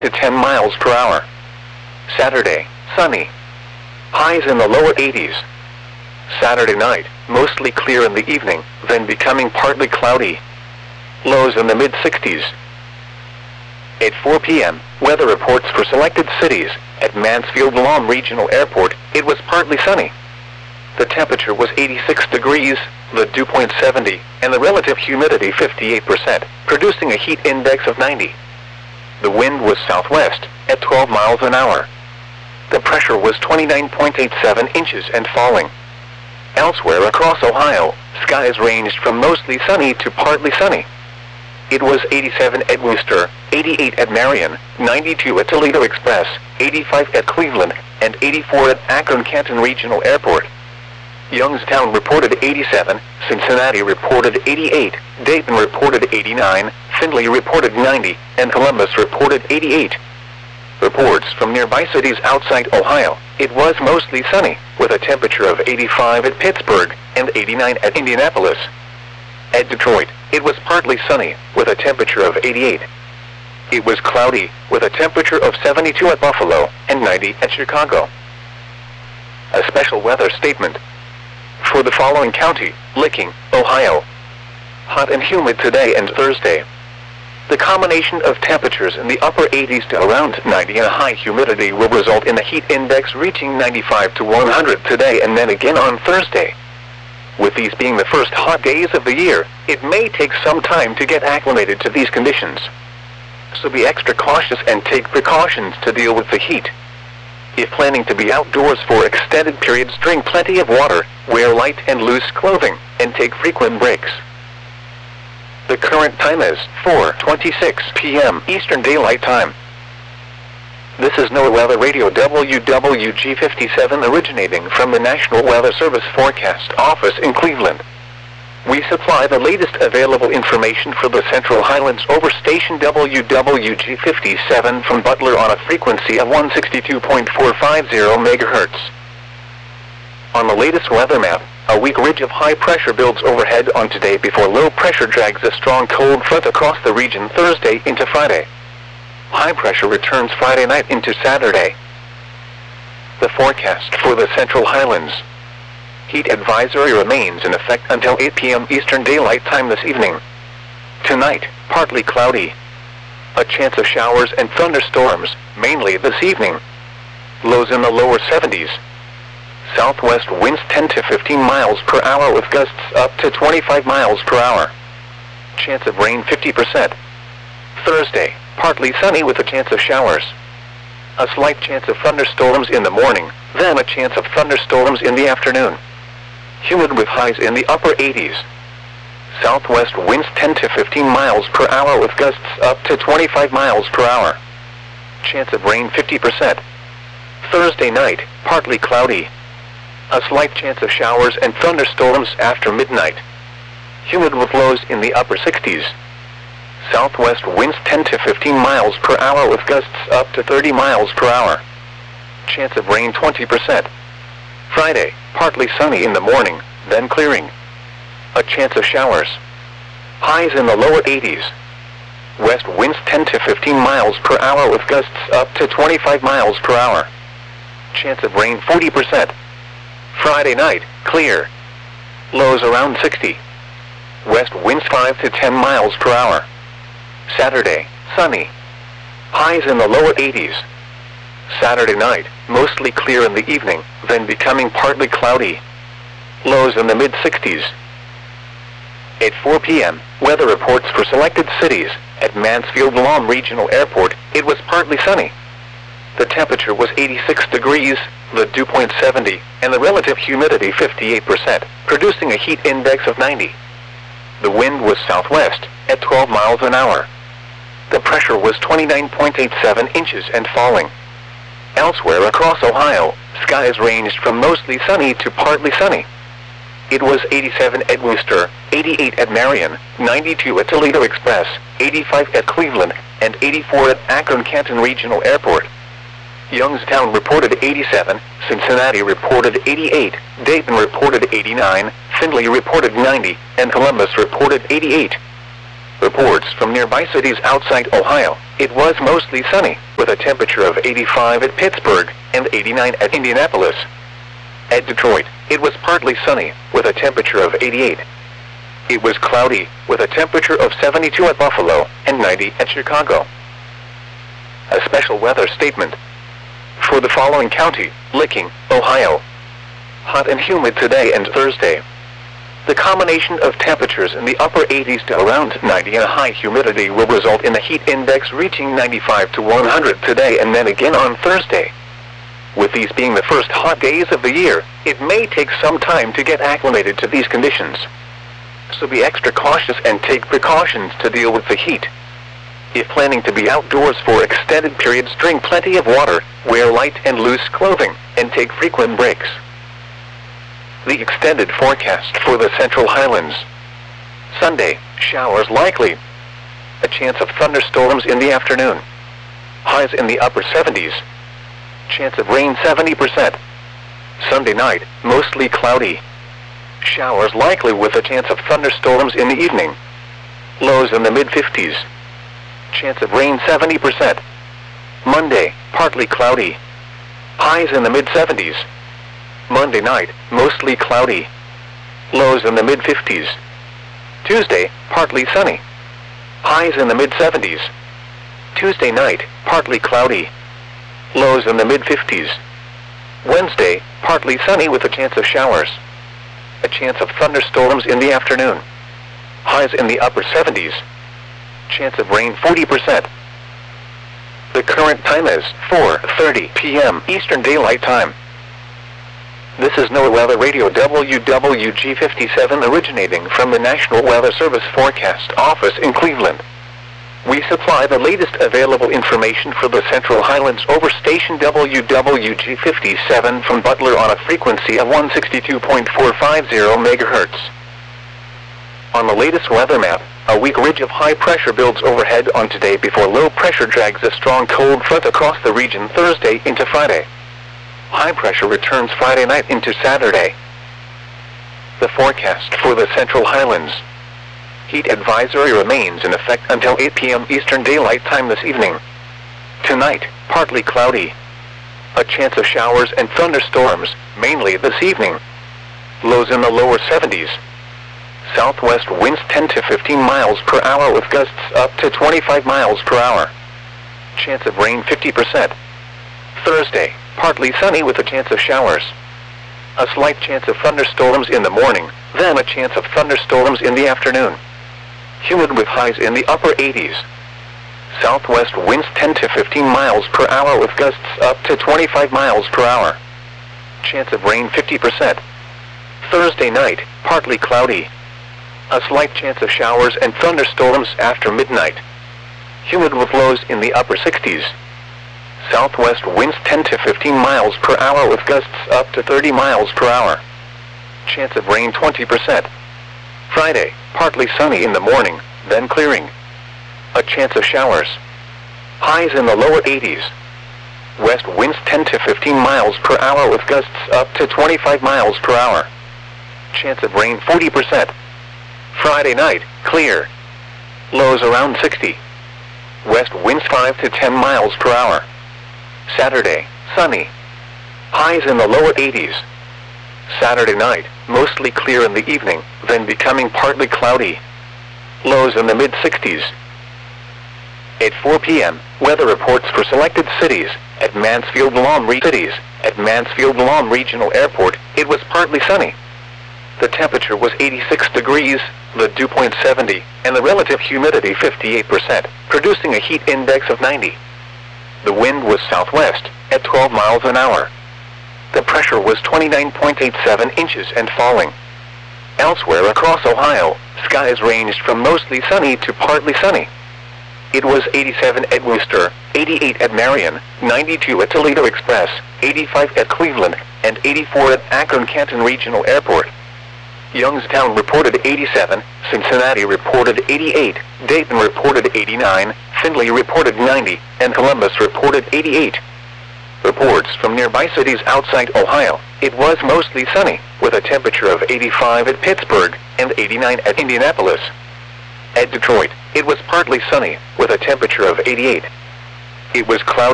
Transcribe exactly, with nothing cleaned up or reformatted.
to ten miles per hour. Saturday, sunny. Highs in the lower eighties. Saturday night, mostly clear in the evening, then becoming partly cloudy. Lows in the mid sixties. At four p m, weather reports for selected cities. At Mansfield-Lam Regional Airport, it was partly sunny. The temperature was eighty-six degrees, the dew point seventy, and the relative humidity fifty-eight percent, producing a heat index of ninety. The wind was southwest, at twelve miles an hour. The pressure was twenty-nine point eight seven inches and falling. Elsewhere across Ohio, skies ranged from mostly sunny to partly sunny. It was eighty-seven at Wooster, eighty-eight at Marion, ninety-two at Toledo Express, eighty-five at Cleveland, and eighty-four at Akron-Canton Regional Airport. Youngstown reported eighty-seven, Cincinnati reported eighty-eight, Dayton reported eighty-nine, Findlay reported ninety, and Columbus reported eighty-eight. Reports from nearby cities outside Ohio, it was mostly sunny, with a temperature of eighty-five at Pittsburgh and eighty-nine at Indianapolis. At Detroit, it was partly sunny, with a temperature of eighty-eight. It was cloudy, with a temperature of seventy-two at Buffalo and ninety at Chicago. A special weather statement. For the following county, Licking, Ohio. Hot and humid today and Thursday. The combination of temperatures in the upper eighties to around ninety and a high humidity will result in a heat index reaching ninety-five to one hundred today and then again on Thursday. With these being the first hot days of the year, it may take some time to get acclimated to these conditions. So be extra cautious and take precautions to deal with the heat. If planning to be outdoors for extended periods, drink plenty of water, wear light and loose clothing, and take frequent breaks. The current time is four twenty-six p m Eastern Daylight Time. This is NOAA Weather Radio W W G fifty-seven originating from the National Weather Service Forecast Office in Cleveland. We supply the latest available information for the Central Highlands over station W W G fifty-seven from Butler on a frequency of one sixty-two point four five zero megahertz. On the latest weather map, a weak ridge of high pressure builds overhead on today before low pressure drags a strong cold front across the region Thursday into Friday. High pressure returns Friday night into Saturday. The forecast for the Central Highlands. Heat advisory remains in effect until eight p m Eastern Daylight Time this evening. Tonight, partly cloudy. A chance of showers and thunderstorms, mainly this evening. Lows in the lower seventies. Southwest winds ten to fifteen miles per hour with gusts up to twenty-five miles per hour. Chance of rain fifty percent. Thursday, partly sunny with a chance of showers. A slight chance of thunderstorms in the morning, then a chance of thunderstorms in the afternoon. Humid with highs in the upper eighties. Southwest winds ten to fifteen miles per hour with gusts up to twenty-five miles per hour. Chance of rain fifty percent. Thursday night, partly cloudy. A slight chance of showers and thunderstorms after midnight. Humid with lows in the upper sixties. Southwest winds ten to fifteen miles per hour with gusts up to thirty miles per hour. Chance of rain twenty percent. Friday, partly sunny in the morning, then clearing. A chance of showers. Highs in the lower eighties. West winds ten to fifteen miles per hour with gusts up to twenty-five miles per hour. Chance of rain forty percent. Friday night, clear. Lows around sixty. West winds five to ten miles per hour. Saturday, sunny. Highs in the lower eighties. Saturday night, mostly clear in the evening, then becoming partly cloudy. Lows in the mid sixties. At four p m, weather reports for selected cities. At Mansfield-Lam Regional Airport, it was partly sunny. The temperature was eighty-six degrees, the dew point seventy, and the relative humidity fifty-eight percent, producing a heat index of ninety. The wind was southwest, at twelve miles an hour. The pressure was twenty-nine point eight seven inches and falling. Elsewhere across Ohio, skies ranged from mostly sunny to partly sunny. It was eighty-seven at Wooster, eighty-eight at Marion, ninety-two at Toledo Express, eighty-five at Cleveland, and eighty-four at Akron-Canton Regional Airport. Youngstown reported eighty-seven, Cincinnati reported eighty-eight, Dayton reported eighty-nine, Findlay reported ninety, and Columbus reported eighty-eight. Reports from nearby cities outside Ohio, it was mostly sunny, with a temperature of eighty-five at Pittsburgh and eighty-nine at Indianapolis. At Detroit, it was partly sunny, with a temperature of eighty-eight. It was cloudy, with a temperature of seventy-two at Buffalo and ninety at Chicago. A special weather statement. For the following county, Licking, Ohio. Hot and humid today and Thursday. The combination of temperatures in the upper eighties to around ninety and a high humidity will result in the heat index reaching ninety-five to one hundred today and then again on Thursday. With these being the first hot days of the year, it may take some time to get acclimated to these conditions. So be extra cautious and take precautions to deal with the heat. If planning to be outdoors for extended periods, drink plenty of water, wear light and loose clothing, and take frequent breaks. The extended forecast for the Central Highlands. Sunday, showers likely. A chance of thunderstorms in the afternoon. Highs in the upper seventies. Chance of rain seventy percent. Sunday night, mostly cloudy. Showers likely with a chance of thunderstorms in the evening. Lows in the mid fifties. Chance of rain seventy percent. Monday, partly cloudy. Highs in the mid seventies. Monday night, mostly cloudy. Lows in the mid fifties. Tuesday, partly sunny. Highs in the mid seventies. Tuesday night, partly cloudy. Lows in the mid fifties. Wednesday, partly sunny with a chance of showers. A chance of thunderstorms in the afternoon. Highs in the upper seventies. Chance of rain forty percent. The current time is four thirty p m Eastern Daylight Time. This is NOAA Weather Radio W W G fifty-seven originating from the National Weather Service Forecast Office in Cleveland. We supply the latest available information for the Central Highlands over station W W G fifty-seven from Butler on a frequency of one sixty-two point four five zero megahertz. On the latest weather map, a weak ridge of high pressure builds overhead on today before low pressure drags a strong cold front across the region Thursday into Friday. High pressure returns Friday night into Saturday. The forecast for the Central Highlands. Heat advisory remains in effect until eight p m Eastern Daylight Time this evening. Tonight, partly cloudy. A chance of showers and thunderstorms, mainly this evening. Lows in the lower seventies. Southwest winds ten to fifteen miles per hour with gusts up to twenty-five miles per hour. Chance of rain fifty percent. Thursday, partly sunny with a chance of showers. A slight chance of thunderstorms in the morning, then a chance of thunderstorms in the afternoon. Humid with highs in the upper eighties. Southwest winds ten to fifteen miles per hour with gusts up to twenty-five miles per hour. Chance of rain fifty percent. Thursday night, partly cloudy. A slight chance of showers and thunderstorms after midnight. Humid with lows in the upper sixties. Southwest winds ten to fifteen miles per hour with gusts up to thirty miles per hour. Chance of rain twenty percent. Friday, partly sunny in the morning, then clearing. A chance of showers. Highs in the lower eighties. West winds ten to fifteen miles per hour with gusts up to twenty-five miles per hour. Chance of rain forty percent. Friday night, clear. Lows around sixty. West winds five to ten miles per hour. Saturday, sunny. Highs in the lower eighties. Saturday night, mostly clear in the evening, then becoming partly cloudy. Lows in the mid sixties. At four p m, weather reports for selected cities. At Mansfield-Lam Re- cities. At Mansfield-Lam Regional Airport, it was partly sunny. The temperature was eighty-six degrees, the dew point seventy, and the relative humidity fifty-eight percent, producing a heat index of ninety. The wind was southwest, at twelve miles an hour. The pressure was twenty-nine point eight seven inches and falling. Elsewhere across Ohio, skies ranged from mostly sunny to partly sunny. It was eighty-seven at Worcester, eighty-eight at Marion, ninety-two at Toledo Express, eighty-five at Cleveland, and eighty-four at Akron-Canton Regional Airport. Youngstown reported eighty-seven, Cincinnati reported eighty-eight, Dayton reported eighty-nine, Findlay reported ninety, and Columbus reported eighty-eight. Reports from nearby cities outside Ohio, it was mostly sunny, with a temperature of eighty-five at Pittsburgh and eighty-nine at Indianapolis. At Detroit, it was partly sunny, with a temperature of eighty-eight. It was cloudy.